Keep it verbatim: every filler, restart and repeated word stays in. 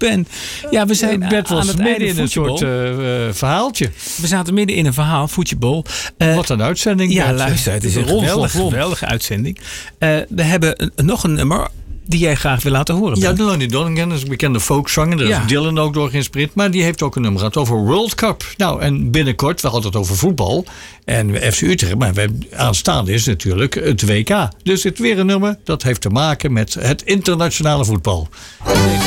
Ben. Ja, we zijn Bert was aan het midden einde in een voetbal. soort uh, uh, verhaaltje. We zaten midden in een verhaal, voetbal. Uh, Wat een uitzending. Ja, Bert. luister, het is een Ron geweldig, van Vlom. geweldige uitzending. Uh, we hebben een, nog een nummer die jij graag wil laten horen. Ja, Ben. de Lonnie Donegan is een bekende folkzanger. Daar Ja. is Dylan ook door geïnspireerd. Maar die heeft ook een nummer gehad over World Cup. Nou, en binnenkort, we hadden het over voetbal. En F C Utrecht, maar we aanstaande is natuurlijk het W K. Dus het weer een nummer dat heeft te maken met het internationale voetbal.